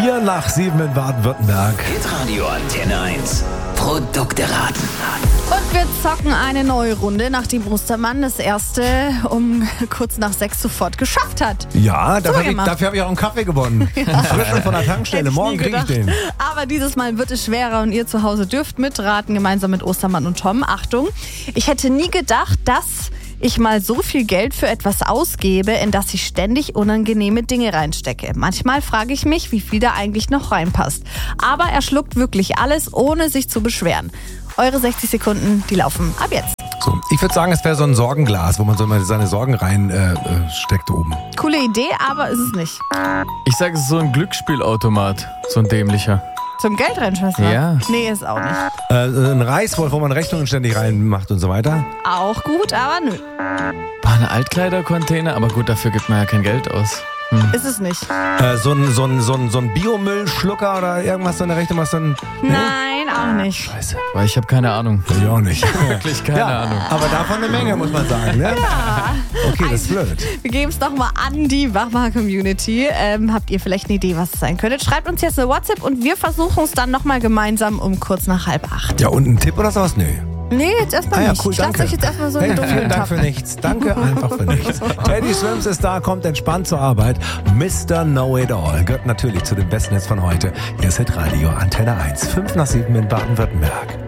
4 nach 7 in Baden-Württemberg. Hitradio Antenne 1. Produkte raten. Und wir zocken eine neue Runde, nachdem Ostermann das erste um kurz nach 6 sofort geschafft hat. Ja, dafür gemacht. habe ich auch einen Kaffee gewonnen. Frisch von der Tankstelle. Hätte ich Morgen nie kriege ich gedacht. den. Aber dieses Mal wird es schwerer und ihr zu Hause dürft mitraten, gemeinsam mit Ostermann und Tom. Achtung, ich hätte nie gedacht, dass ich mal so viel Geld für etwas ausgebe, in das ich ständig unangenehme Dinge reinstecke. Manchmal frage ich mich, wie viel da eigentlich noch reinpasst. Aber er schluckt wirklich alles, ohne sich zu beschweren. Eure 60 Sekunden, die laufen ab jetzt. So, ich würde sagen, es wäre so ein Sorgenglas, wo man so mal seine Sorgen reinsteckt oben. Coole Idee, aber ist es nicht. Ich sage, es ist so ein Glücksspielautomat. So ein dämlicher. Zum Geld reinschmeißen? Ja. Nee, ist auch nicht. Ein Reißwolf, wo man Rechnungen ständig reinmacht und so weiter. Auch gut, aber nö. War eine Altkleidercontainer, aber gut, dafür gibt man ja kein Geld aus. Ist es nicht. So ein Biomüllschlucker oder irgendwas so in der Richtung, was dann... Nein, auch nicht. Scheiße. Weil ich habe keine Ahnung. Ich auch nicht. Wirklich keine Ahnung. Aber davon eine Menge, muss man sagen. Ne? Ja. Okay, das ist blöd. Wir geben es nochmal an die Wachmacher-Community. Habt ihr vielleicht eine Idee, was es sein könnte? Schreibt uns jetzt eine WhatsApp und wir versuchen es dann nochmal gemeinsam um kurz nach 7:30. Ja, und ein Tipp oder sowas? Nee. Nee, jetzt erstmal Ja, nicht. cool, Ich lasse danke. euch jetzt erstmal so Hey, einen dummen vielen Dank Tappen. für nichts. Danke einfach für nichts. Teddy Swims ist da, kommt entspannt zur Arbeit. Mr. Know-It-All gehört natürlich zu den Besten jetzt von heute. Hier ist Hitradio Antenne 1. 5 nach 7 in Baden-Württemberg.